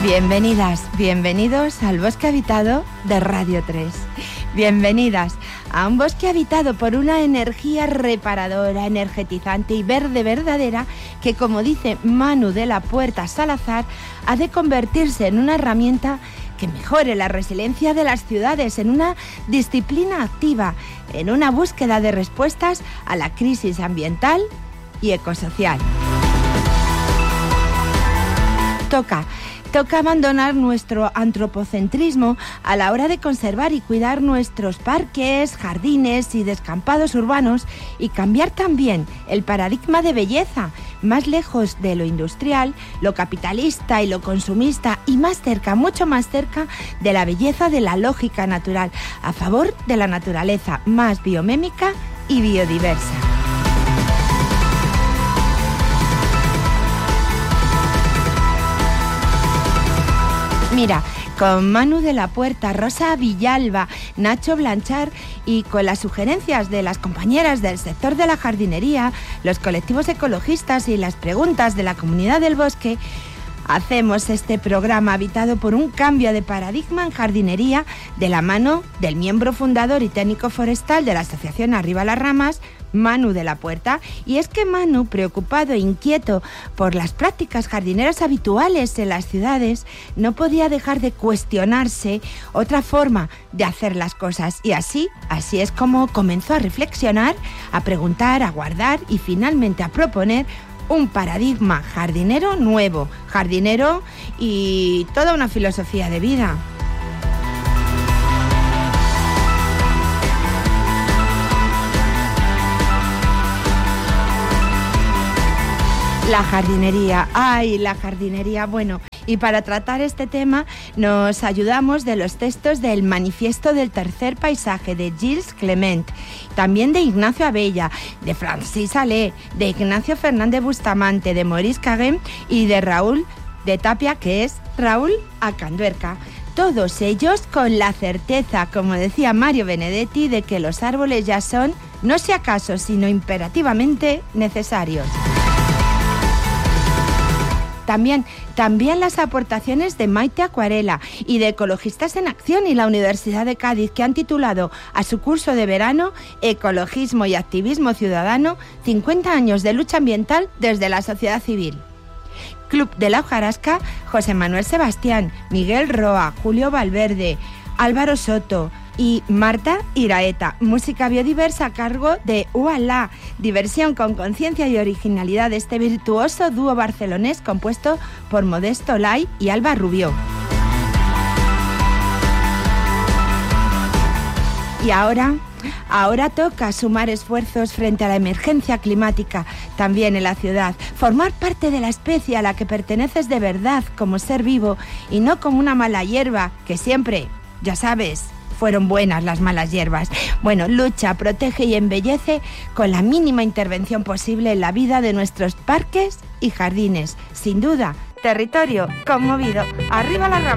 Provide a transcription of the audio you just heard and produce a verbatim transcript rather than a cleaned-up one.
Bienvenidas, bienvenidos al Bosque Habitado de Radio tres. Bienvenidas a un bosque habitado por una energía reparadora, energetizante y verde verdadera que, como dice Manu de la Puerta Salazar, ha de convertirse en una herramienta que mejore la resiliencia de las ciudades, en una disciplina activa, en una búsqueda de respuestas a la crisis ambiental y ecosocial. Toca Toca abandonar nuestro antropocentrismo a la hora de conservar y cuidar nuestros parques, jardines y descampados urbanos y cambiar también el paradigma de belleza, más lejos de lo industrial, lo capitalista y lo consumista y más cerca, mucho más cerca de la belleza de la lógica natural, a favor de la naturaleza más biomémica y biodiversa. Mira, con Manu de la Puerta, Rosa Villalba, Nacho Blanchard y con las sugerencias de las compañeras del sector de la jardinería, los colectivos ecologistas y las preguntas de la comunidad del bosque, hacemos este programa habitado por un cambio de paradigma en jardinería de la mano del miembro fundador y técnico forestal de la asociación Arriba las Ramas, Manu de la Puerta. Y es que Manu, preocupado e inquieto por las prácticas jardineras habituales en las ciudades, no podía dejar de cuestionarse otra forma de hacer las cosas. Y así, así es como comenzó a reflexionar, a preguntar, a guardar y finalmente a proponer un paradigma jardinero nuevo, jardinero y toda una filosofía de vida. La jardinería, ay, la jardinería, bueno, y para tratar este tema nos ayudamos de los textos del Manifiesto del Tercer Paisaje de Gilles Clement, también de Ignacio Abella, de Francis Allais, de Ignacio Fernández Bustamante, de Maurice Carême y de Raúl de Tapia, que es Raúl Acanduerca. Todos ellos con la certeza, como decía Mario Benedetti, de que los árboles ya son, no si acaso, sino imperativamente necesarios. También, también las aportaciones de Maite Acuarela y de Ecologistas en Acción y la Universidad de Cádiz, que han titulado a su curso de verano Ecologismo y Activismo Ciudadano, cincuenta años de lucha ambiental desde la sociedad civil. Club de la Hojarasca, José Manuel Sebastián, Miguel Roa, Julio Valverde, Álvaro Soto y Marta Iraeta. Música biodiversa a cargo de Ualá. Diversión con conciencia y originalidad de este virtuoso dúo barcelonés compuesto por Modesto Lai y Alba Rubió. Y ahora, ahora toca sumar esfuerzos frente a la emergencia climática, también en la ciudad. Formar parte de la especie a la que perteneces de verdad como ser vivo y no como una mala hierba que siempre, ya sabes, fueron buenas las malas hierbas. Bueno, lucha, protege y embellece con la mínima intervención posible en la vida de nuestros parques y jardines. Sin duda, territorio conmovido. ¡Arriba las ramas!